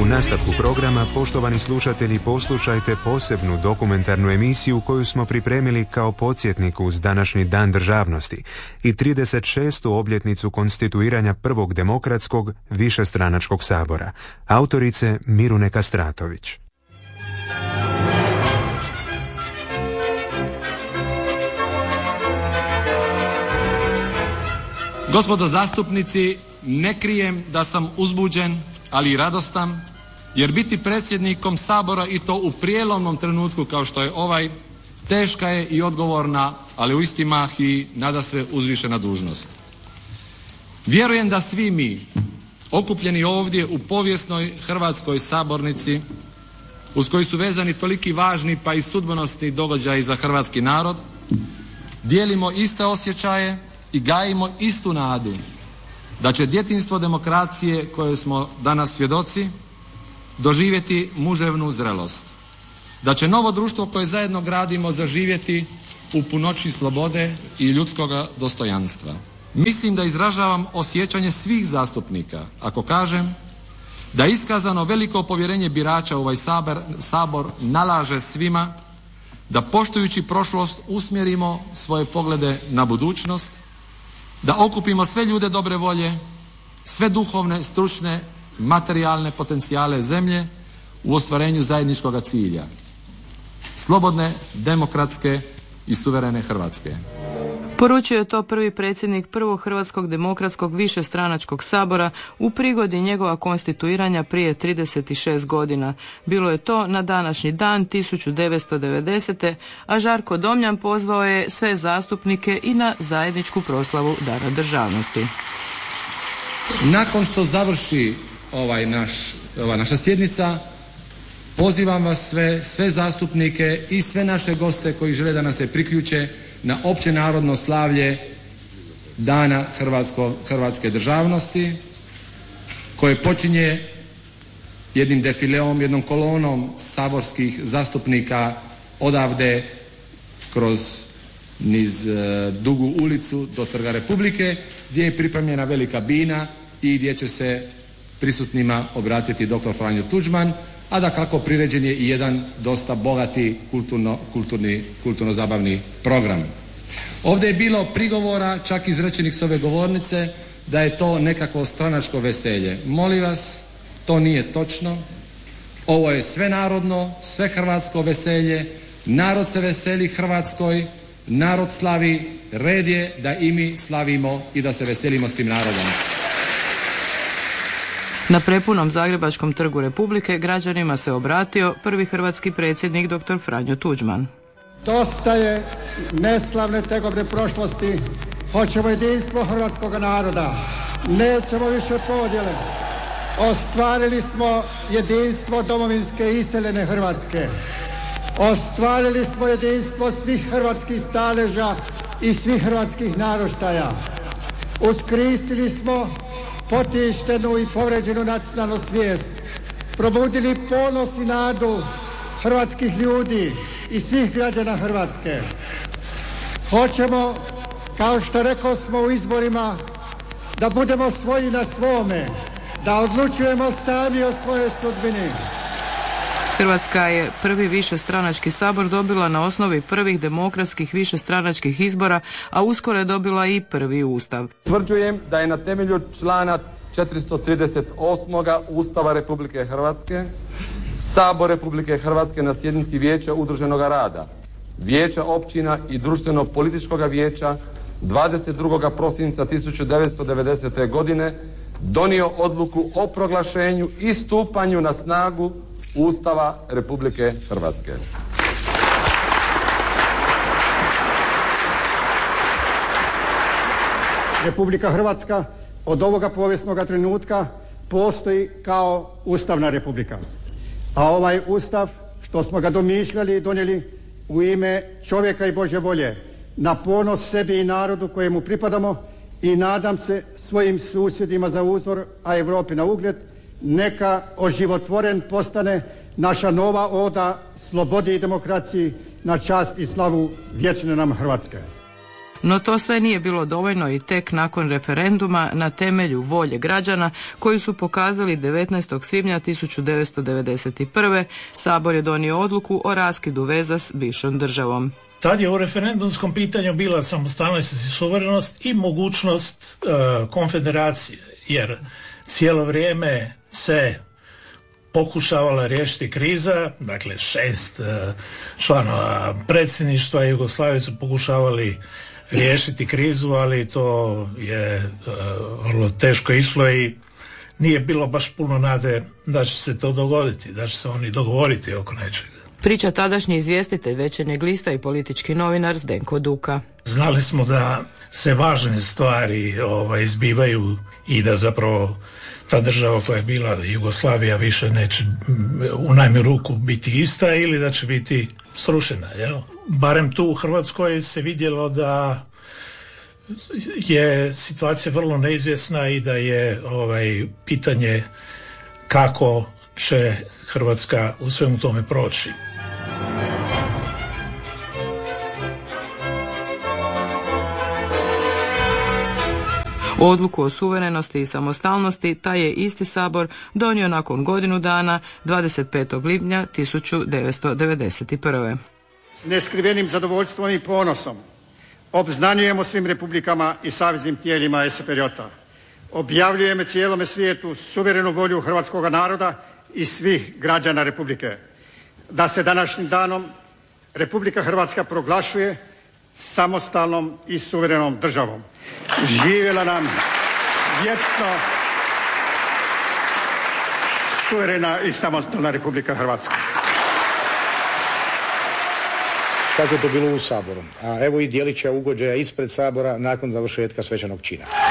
nastavku programa, poštovani slušatelji, poslušajte posebnu dokumentarnu emisiju koju smo pripremili kao podsjetnik uz današnji Dan državnosti i 36. obljetnicu konstituiranja prvog demokratskog višestranačkog sabora. Autorice Mirune Kastratović. Gospodo zastupnici, ne krijem da sam uzbuđen, ali i radostan, jer biti predsjednikom Sabora i to u prijelomnom trenutku kao što je ovaj, teška je i odgovorna, ali u isti mah i nadasve uzvišena dužnost. Vjerujem da svi mi, okupljeni ovdje u povijesnoj hrvatskoj sabornici, uz koji su vezani toliki važni pa i sudbonosni događaji za hrvatski narod, dijelimo iste osjećaje i gajimo istu nadu da će djetinjstvo demokracije koje smo danas svjedoci doživjeti muževnu zrelost. Da će novo društvo koje zajedno gradimo zaživjeti u punoći slobode i ljudskoga dostojanstva. Mislim da izražavam osjećanje svih zastupnika ako kažem da iskazano veliko povjerenje birača u ovaj Sabor nalaže svima da poštujući prošlost usmjerimo svoje poglede na budućnost, da okupimo sve ljude dobre volje, sve duhovne, stručne, materijalne potencijale zemlje u ostvarenju zajedničkoga cilja. Slobodne, demokratske i suverene Hrvatske. Poručio je to prvi predsjednik prvog Hrvatskog demokratskog višestranačkog sabora u prigodi njegova konstituiranja prije 36 godina. Bilo je to na današnji dan 1990. a Žarko Domjan pozvao je sve zastupnike i na zajedničku proslavu Dana državnosti. Nakon što završi ova naša sjednica, pozivam vas sve zastupnike i sve naše goste koji žele da nam se priključe na opće narodno slavlje Dana hrvatske državnosti koje počinje jednim defileom, jednom kolonom saborskih zastupnika odavde kroz niz dugu ulicu do Trga Republike gdje je pripremljena velika bina i gdje će se prisutnima obratiti dr. Franjo Tuđman, a dakako priređen je i jedan dosta bogati kulturno-zabavni program. Ovdje je bilo prigovora, čak izrečenih s ove govornice, da je to nekako stranačko veselje. Molim vas, to nije točno. Ovo je sve narodno, sve hrvatsko veselje. Narod se veseli Hrvatskoj, narod slavi, red je da i mi slavimo i da se veselimo s tim narodom. Na prepunom Zagrebačkom trgu Republike građanima se obratio prvi hrvatski predsjednik dr. Franjo Tuđman. Dosta je neslavne tegobe prošlosti, hoćemo jedinstvo hrvatskog naroda, nećemo više podjele. Ostvarili smo jedinstvo domovinske iseljene Hrvatske, ostvarili smo jedinstvo svih hrvatskih staleža i svih hrvatskih naraštaja, uskrisili smo potištenu i povređenu nacionalnu svijest, probudili ponos i nadu hrvatskih ljudi i svih građana Hrvatske. Hoćemo, kao što rekao smo u izborima, da budemo svoji na svome, da odlučujemo sami o svojoj sudbini. Hrvatska je prvi višestranački sabor dobila na osnovi prvih demokratskih višestranačkih izbora, a uskoro je dobila i prvi ustav. Tvrđujem da je na temelju člana 438. Ustava Republike Hrvatske Sabor Republike Hrvatske na sjednici Vijeća udruženoga rada, Vijeća općina i društveno-političkoga vijeća 22. prosinca 1990. godine donio odluku o proglašenju i stupanju na snagu Ustava Republike Hrvatske. Republika Hrvatska od ovoga povijesnoga trenutka postoji kao ustavna republika. A ovaj ustav, što smo ga domišljali i donijeli u ime čovjeka i Božje volje, na ponos sebi i narodu kojemu pripadamo i nadam se svojim susjedima za uzor, a Europi na ugled, neka oživotvoren postane naša nova oda slobodi i demokraciji na čast i slavu vječne nam Hrvatske. No to sve nije bilo dovoljno i tek nakon referenduma na temelju volje građana koji su pokazali 19. svibnja 1991. Sabor je donio odluku o raskidu veza s bivšom državom. Tad je u referendumskom pitanju bila samostalnost i suverenost i mogućnost konfederacije, jer cijelo vrijeme se pokušavala riješiti kriza, dakle 6 članova predsjedništva Jugoslavije su pokušavali riješiti krizu, ali to je vrlo teško išlo i nije bilo baš puno nade da će se to dogoditi, da će se oni dogovoriti oko nečega. Priča tadašnji izvjestitelj Večernjeg lista i politički novinar Zdenko Duka. Znali smo da se važne stvari zbivaju i da zapravo ta država koja je bila Jugoslavija više neće u najmanju ruku biti ista ili da će biti srušena. Jel? Barem tu u Hrvatskoj se vidjelo da je situacija vrlo neizvjesna i da je pitanje kako će Hrvatska u svemu tome proći. Odluku o suverenosti i samostalnosti taj je isti Sabor donio nakon godinu dana 25. lipnja 1991. S neskrivenim zadovoljstvom i ponosom obznanjujemo svim republikama i saveznim tijelima SFRJ-a. Objavljujemo cijelome svijetu suverenu volju hrvatskog naroda i svih građana Republike. Da se današnjim danom Republika Hrvatska proglašuje samostalnom i suverenom državom. Živjela nam vječno suverena i samostalna Republika Hrvatska. Tako je to bilo u Saboru. A evo i dijelića ugođaja ispred Sabora nakon završetka svečanog čina.